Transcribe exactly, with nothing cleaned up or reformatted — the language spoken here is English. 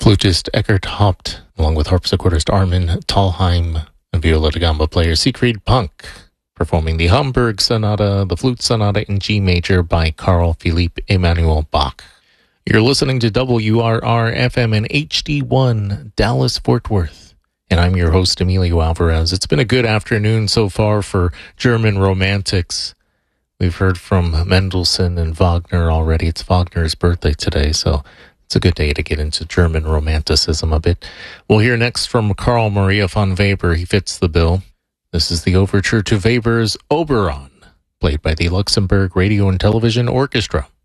Flutist Eckhart Haupt, along with harpsichordist Armin Thalheim, and viola da gamba player Siegfried Punk, performing the Hamburg Sonata, the Flute Sonata in G major by Carl Philipp Emanuel Bach. You're listening to W R R F M and H D one, Dallas-Fort Worth. And I'm your host, Emilio Alvarez. It's been a good afternoon so far for German romantics. We've heard from Mendelssohn and Wagner already. It's Wagner's birthday today, so it's a good day to get into German romanticism a bit. We'll hear next from Carl Maria von Weber. He fits the bill. This is the overture to Weber's Oberon, played by the Luxembourg Radio and Television Orchestra.